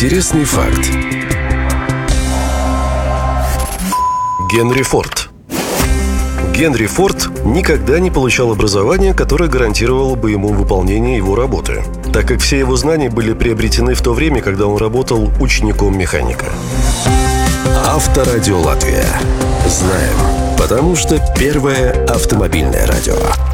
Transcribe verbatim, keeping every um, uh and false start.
Интересный факт. Генри Форд. Генри Форд никогда не получал образования, которое гарантировало бы ему выполнение его работы, так как все его знания были приобретены в то время, когда он работал учеником механика. Авторадио Латвия. Знаем, потому что первое автомобильное радио.